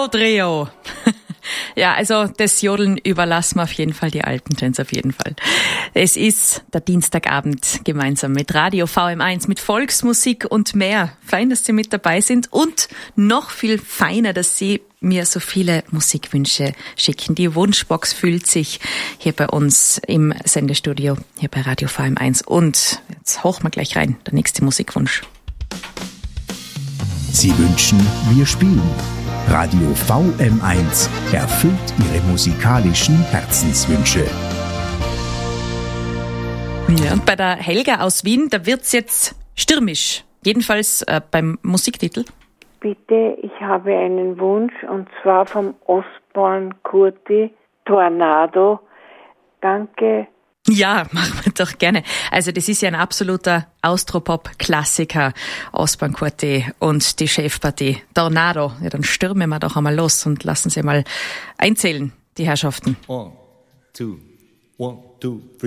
Trio. Ja, also das Jodeln überlassen wir auf jeden Fall die Alpengrenze, auf jeden Fall. Es ist der Dienstagabend gemeinsam mit Radio VM1, mit Volksmusik und mehr. Fein, dass Sie mit dabei sind und noch viel feiner, dass Sie mir so viele Musikwünsche schicken. Die Wunschbox füllt sich hier bei uns im Sendestudio, hier bei Radio VM1. Und jetzt hochen wir gleich rein, der nächste Musikwunsch. Sie wünschen, wir spielen. Radio VM1 erfüllt Ihre musikalischen Herzenswünsche. Ja, und bei der Helga aus Wien, da wird's jetzt stürmisch. Jedenfalls beim Musiktitel. Bitte, ich habe einen Wunsch und zwar vom Osborn Kurti, Tornado. Danke. Ja, machen wir doch gerne. Also das ist ja ein absoluter Austropop-Klassiker, Osborn Kurti und die Chefpartie Tornado. Ja, dann stürmen wir doch einmal los und lassen Sie mal einzählen, die Herrschaften. 1, 2, 1, 2, 3.